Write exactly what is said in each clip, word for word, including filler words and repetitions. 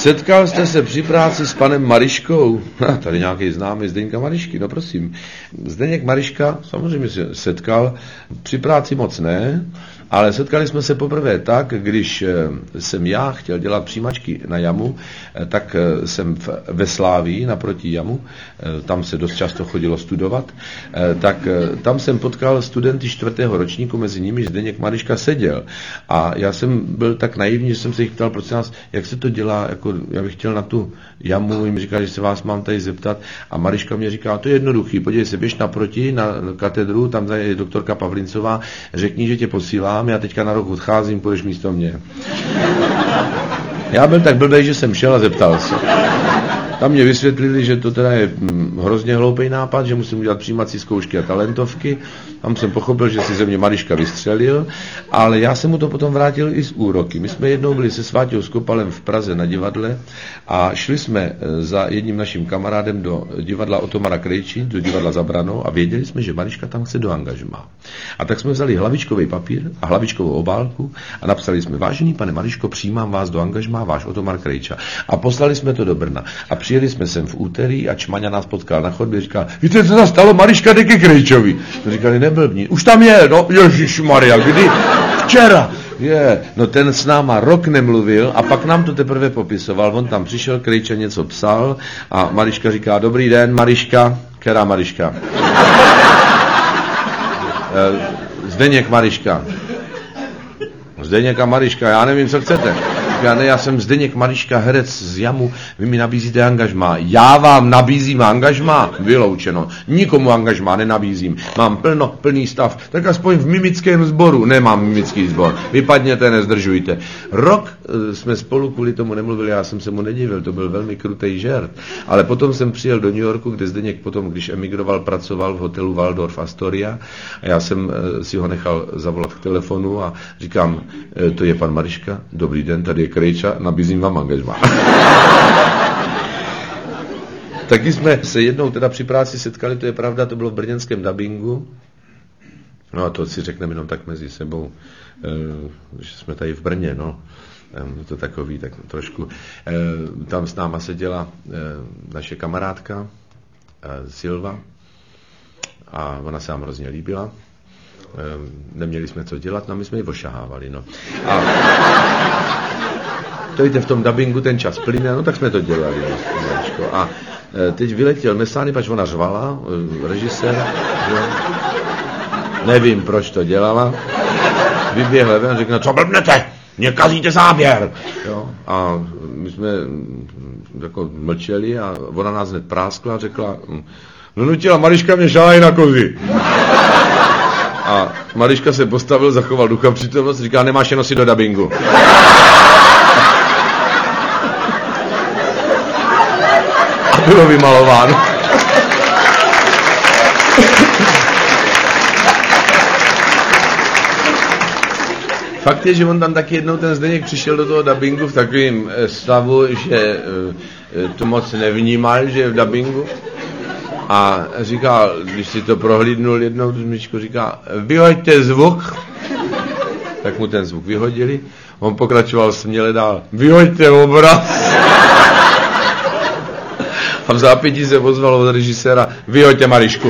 Setkal jste se při práci s panem Mariškou? Ha, tady nějaký známý Zdeňka Marišky, no prosím. Zdeněk Mariška, samozřejmě se setkal, při práci moc ne, ale setkali jsme se poprvé tak, když jsem já chtěl dělat přijímačky na jamu, tak jsem ve Slávii naproti jamu, tam se dost často chodilo studovat, tak tam jsem potkal studenty čtvrtého ročníku, mezi nimi Zdeněk Mariška seděl. A já jsem byl tak naivní, že jsem se jich ptal, prosím vás, jak se to dělá, jako já bych chtěl na tu jamu, jim říkal, že se vás mám tady zeptat, a Mariška mě říká, to je jednoduchý, podívej se, běž naproti na katedru, tam je doktorka Pavlincová, řekni, že tě posílám, já teďka na rok odcházím, půjdeš místo mě. Já byl tak blbej, že jsem šel a zeptal se. Tam mě vysvětlili, že to teda je hrozně hloupý nápad, že musím udělat přijímací zkoušky a talentovky. Tam jsem pochopil, že si ze mě Mariška vystřelil, ale já jsem mu to potom vrátil i z úroky. My jsme jednou byli se Sváťou Skopalem v Praze na divadle a šli jsme za jedním naším kamarádem do divadla Otomara Krejčí, do divadla Za branou, a věděli jsme, že Mariška tam chce do angažmá. A tak jsme vzali hlavičkový papír a hlavičkovou obálku a napsali jsme: vážený pane Mariško, přijímám vás do angažmá, váš Otomar Krejča. A poslali jsme to do Brna. A přijeli jsme sem v úterý a Čmaňa nás potkal na chodbě, říkal: víte, co se stalo, Mariška jde ke Krejčovi. No, říkali: neblbni, už tam je, no, ježišmarja, kdy? Včera. Je, no ten s náma rok nemluvil a pak nám to teprve popisoval. On tam přišel, Krejča něco psal a Mariška říká: dobrý den, Mariška. Která Mariška? Zdeněk Mariška. Zdeněk a Mariška, já nevím, co chcete. Já ne, já jsem Zdeněk Mariška, herec z jamu, vy mi nabízíte angažmá. Já vám nabízím angažmá? Vyloučeno. Nikomu angažmá nenabízím. Mám plno, plný stav. Tak aspoň v mimickém sboru. Nemám mimický sbor. Vypadněte, nezdržujte. Rok jsme spolu kvůli tomu nemluvili, já jsem se mu nedivil, to byl velmi krutej žert. Ale potom jsem přijel do New Yorku, kde Zdeněk potom, když emigroval, pracoval v hotelu Waldorf Astoria a já jsem si ho nechal zavolat k telefonu a říkám: to je pan Mariška, dobrý den, tady je Krejča, nabízím vám angažmá. Taky jsme se jednou teda při práci setkali, to je pravda, to bylo v brněnském dabingu. No a to si řekneme jenom tak mezi sebou, že jsme tady v Brně, no. To takový, tak trošku. Tam s náma seděla naše kamarádka Silva a ona se nám hrozně líbila. Neměli jsme co dělat, no my jsme ji ošahávali, no. A to víte, v tom dabingu ten čas plyne, no tak jsme to dělali, no. A teď vyletěl Mesány, pač ona řvala, režisér, jo. Nevím, proč to dělala. Vyběhl ven a řekl: no co blbnete, mě kazíte záběr, jo. A my jsme jako mlčeli a ona nás hned práskla a řekla: no nutila Mariška mě šáhaj na kozy. A Mariška se postavil, zachoval ducha přítomnost, říká: nemáš je nosit do dabingu. A bylo vymalováno. Fakt je, že on tam taky jednou ten Zdeněk přišel do toho dabingu v takovém stavu, že to moc nevnímal, že je v dabingu. A říkal, když si to prohlídnul jednou tu smyčku, říká: vyhoďte zvuk. Tak mu ten zvuk vyhodili. On pokračoval směle dál: vyhoďte obraz. A v zápětí se ozval od režiséra: vyhoďte Marišku.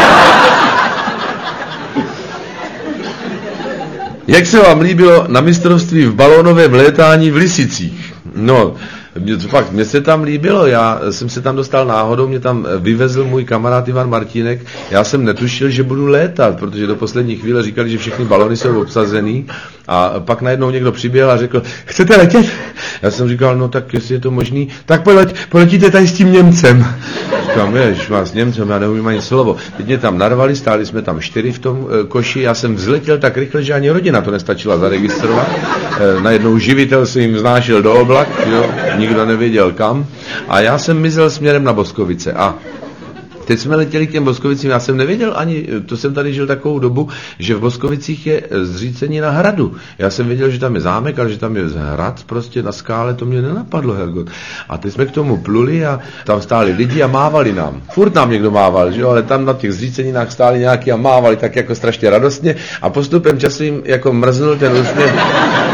Jak se vám líbilo na mistrovství v balónovém létání v Lisicích? No, mě, fakt, mně se tam líbilo, já jsem se tam dostal náhodou, mě tam vyvezl můj kamarád Ivan Martínek, já jsem netušil, že budu létat, protože do poslední chvíle říkali, že všechny balony jsou obsazený, a pak najednou někdo přiběhl a řekl: chcete letět? Já jsem říkal: no tak jestli je to možný, tak poleť, poletíte tady s tím Němcem. Říkám: jež má s Němcem, já neumím ani slovo. Teď mě tam narvali, stáli jsme tam čtyři v tom e, koši, já jsem vzletěl tak rychle, že ani rodina to nestačila zaregistrovat. E, najednou živitel se jim vznášel do oblak, jo, nikdo nevěděl kam, a já jsem mizel směrem na Boskovice. A teď jsme letěli k těm Boskovicím, já jsem nevěděl ani, to jsem tady žil takovou dobu, že v Boskovicích je zřícenina hradu. Já jsem věděl, že tam je zámek, ale že tam je hrad prostě na skále, to mě nenapadlo, Hergot. A teď jsme k tomu pluli a tam stáli lidi a mávali nám. Furt nám někdo mával, že jo, ale tam na těch zříceninách stáli nějaký a mávali tak jako strašně radostně a postupem času jim jako mrznul ten úsměv